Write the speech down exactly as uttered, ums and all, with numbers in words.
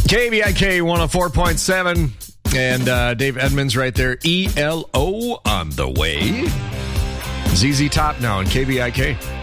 K B I K one oh four point seven. And uh, Dave Edmonds right there. E L O on the way. Z Z Top now on K B I K.